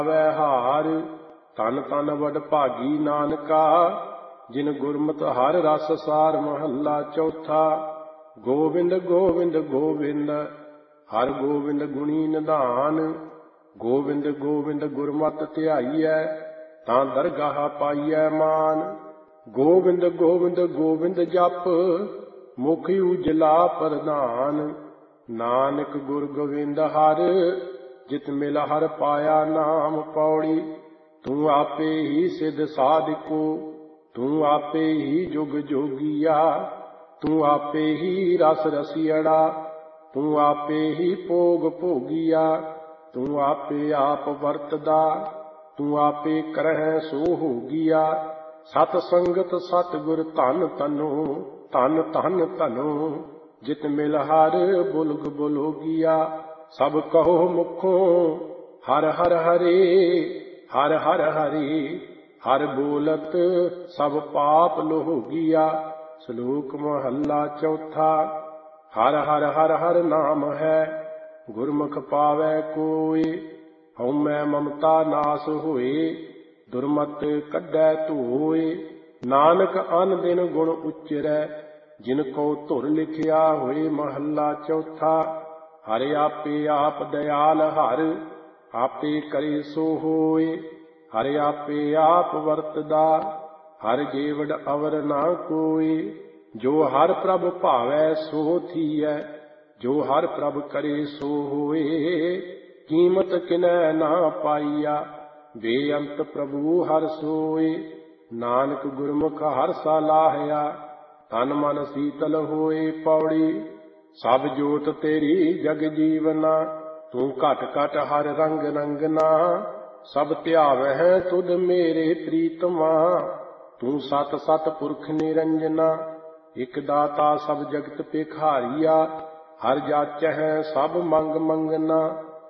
ਵੈ ਹਾਰ। ਤਨ ਤਨ ਵਡ ਭਾਗੀ ਨਾਨਕਾ, ਜਿਨ ਗੁਰਮਤਿ ਹਰ ਰਸ ਸਾਰ। ਮਹੱਲਾ ਚੌਥਾ। ਗੋਬਿੰਦ ਗੋਬਿੰਦ ਗੋਬਿੰਦ ਹਰਿ ਗੋਬਿੰਦ ਗੁਣੀ ਨਿਧਾਨ। ਗੋਬਿੰਦ ਗੋਬਿੰਦ ਗੁਰਮਤਿ ਧਿਆਈਐ, ਤਾਂ ਦਰਗਾਹ ਪਾਈਐ ਮਾਨ। ਗੋਬਿੰਦ ਗੋਬਿੰਦ ਗੋਬਿੰਦ ਜਪ, ਮੁਖ ਉਜਲਾ ਪ੍ਰਧਾਨ। ਨਾਨਕ ਗੁਰ ਗੋਬਿੰਦ ਹਰਿ, ਜਿਤ ਮਿਲ ਹਰਿ ਪਾਇਆ ਨਾਮ। ਪੌੜੀ। ਤੂੰ ਆਪੇ ਹੀ ਸਿਧ ਸਾਧਿਕੋ, ਤੂੰ ਆਪੇ ਹੀ ਜੁਗ ਜੋਗੀਆ। ਤੂੰ ਆਪੇ ਹੀ ਰਸ ਰਸੀਅੜਾ, ਤੂੰ ਆਪੇ ਹੀ ਭੋਗ ਭੋਗੀਆ। ਤੂੰ ਆਪੇ ਆਪ ਵਰਤਦਾ, ਤੂੰ ਆਪੇ ਕਰਹਿ ਸੋ ਹੋਗੀਆ। ਸਤ ਸੰਗਤ ਸਤਿਗੁਰ ਧਨ ਤਨੋ, ਧਨ ਧਨ ਧਨੋ। ਜਿਤ ਮਿਲ ਹਰ ਬੁਲਗ ਬੁਲੋਗੀਆ। ਸਭ ਕਹੋ ਮੁਖੋਂ ਹਰਿ ਹਰਿ ਹਰਿ, ਹਰਿ ਹਰਿ ਹਰਿ। ਹਰਿ ਬੋਲਤ ਸਭ ਪਾਪ ਲੋਗੀਆ। ਸ਼ਲੋਕ ਮਹੱਲਾ ਚੌਥਾ। ਹਰਿ ਹਰਿ ਹਰਿ ਹਰਿ ਨਾਮ ਹੈ, ਗੁਰਮੁਖ ਪਾਵੈ ਕੋਇ। ਹਉਮੈ ਮਮਤਾ ਨਾਸ ਹੋਏ, ਦੁਰਮਤ ਕੱਢੈ ਧੋਇ। ਨਾਨਕ ਅਨ ਦਿਨ ਗੁਣ ਉਚਰੈ, ਜਿਨ ਕੋ ਧੁਰ ਲਿਖਿਆ ਹੋਏ। ਮਹੱਲਾ ਚੌਥਾ। ਹਰਿ ਆਪੇ ਆਪ ਦਇਆਲ ਹਰਿ, ਆਪੇ ਕਰੇ ਸੋ ਹੋਏ। ਹਰਿ ਆਪੇ ਆਪ ਵਰਤਦਾ, ਹਰਿ ਜੀਵੜ ਅਵਰ ਨਾ ਕੋਈ। ਜੋ ਹਰਿ ਪ੍ਰਭ ਭਾਵੈ ਸੋ ਥੀਐ, ਜੋ ਹਰਿ ਪ੍ਰਭ ਕਰੇ ਸੋ ਹੋਏ। ਕੀਮਤ ਕਿਨੈ ਨਾ ਪਾਈਆ, ਬੇਅੰਤ ਪ੍ਰਭੂ ਹਰਿ ਸੋਏ। ਨਾਨਕ ਗੁਰਮੁਖ ਹਰਿ ਸਲਾਹਿਆ, ਤਨ ਮਨ ਸੀਤਲ ਹੋਏ। ਪੌੜੀ। ਸਭ ਜੋਤ ਤੇਰੀ ਜਗ ਜੀਵਨਾ, ਤੂੰ ਘਟ ਘਟ ਹਰ ਰੰਗ ਰੰਗਨਾ। ਸਭ ਧਿਆਵਹਿ ਤੁਧ ਮੇਰੇ ਪ੍ਰੀਤਮਾ, ਤੂੰ ਸਤ ਸਤ ਪੁਰਖ ਨਿਰੰਜਨਾ। ਇਕ ਦਾਤਾ ਸਭ ਜਗਤ ਭਿਖਾਰੀਆ, ਹਰਿ ਜਾਚਹਿ ਸਭ ਮੰਗ ਮੰਗਨਾ।